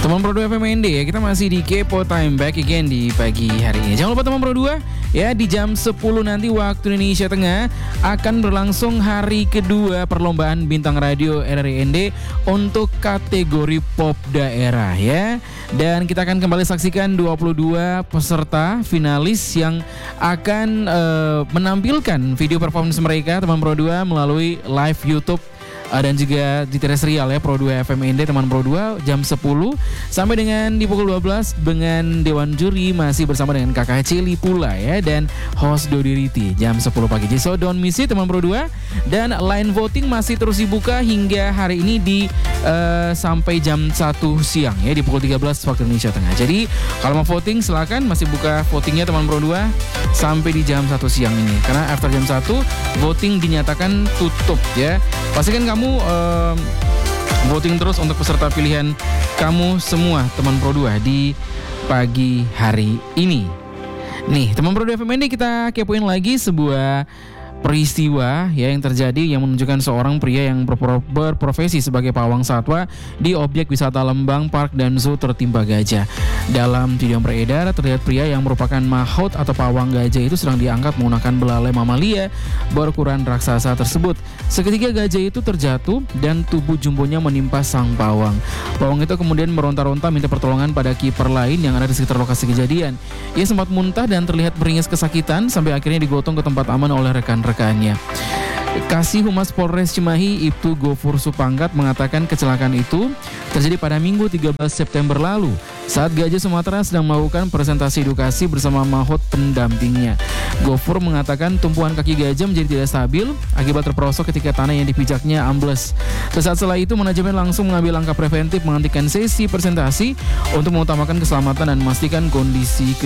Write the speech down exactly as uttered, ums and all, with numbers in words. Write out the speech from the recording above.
Teman Pro dua F M N D ya, kita masih di Kepo Time, back again di pagi hari ini. Jangan lupa teman Pro dua ya, di jam sepuluh nanti waktu Indonesia Tengah akan berlangsung hari kedua perlombaan Bintang Radio R R I N D untuk kategori pop daerah ya. Dan kita akan kembali saksikan dua puluh dua peserta finalis yang akan uh, menampilkan video performance mereka teman Pro dua melalui live YouTube Uh, dan juga di terestrial ya Pro dua F M N D teman Pro dua jam sepuluh sampai dengan di pukul dua belas dengan Dewan Juri masih bersama dengan Kakak Celi pula ya, dan host Dodi Riti jam sepuluh pagi. Jadi so don't miss it teman Pro dua, dan line voting masih terus dibuka hingga hari ini di uh, sampai jam satu siang ya, di pukul tiga belas waktu Indonesia Tengah. Jadi kalau mau voting silakan, masih buka votingnya teman Pro dua sampai di jam satu siang ini, karena after jam satu voting dinyatakan tutup ya. Pastikan kamu Kamu um, voting terus untuk peserta pilihan kamu semua teman Pro dua di pagi hari ini. Nih teman Pro dua F M N D, kita kepoin lagi sebuah peristiwa ya yang terjadi yang menunjukkan seorang pria yang berpro- berprofesi sebagai pawang satwa di objek wisata Lembang Park dan Zoo tertimpa gajah. Dalam video yang beredar terlihat pria yang merupakan mahout atau pawang gajah itu sedang diangkat menggunakan belalai mamalia berukuran raksasa tersebut. Seketika gajah itu terjatuh dan tubuh jumbonya menimpa sang pawang. Pawang itu kemudian meronta-ronta minta pertolongan pada kiper lain yang ada di sekitar lokasi kejadian. Ia sempat muntah dan terlihat meringis kesakitan sampai akhirnya digotong ke tempat aman oleh rekan rekannya. Kasih Humas Polres Cimahi Ibtu Gofur Supangkat mengatakan kecelakaan itu terjadi pada Minggu tiga belas September lalu saat Gajah Sumatera sedang melakukan presentasi edukasi bersama mahot pendampingnya. Gofur mengatakan tumpuan kaki gajah menjadi tidak stabil akibat terperosok ketika tanah yang dipijaknya ambles. Sesaat setelah itu manajemen langsung mengambil langkah preventif menghentikan sesi presentasi untuk mengutamakan keselamatan dan memastikan kondisi